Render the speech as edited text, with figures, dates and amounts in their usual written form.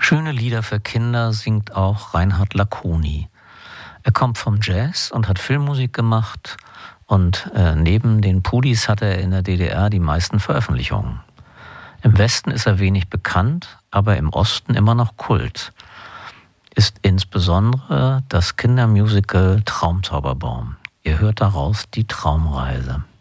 Schöne Lieder für Kinder singt auch Reinhard Laconie. Er kommt vom Jazz und hat Filmmusik gemacht und neben den Pudis hat er in der DDR die meisten Veröffentlichungen. Im Westen ist er wenig bekannt, aber im Osten immer noch Kult. Ist insbesondere das Kindermusical Traumzauberbaum. Ihr hört daraus die Traumreise.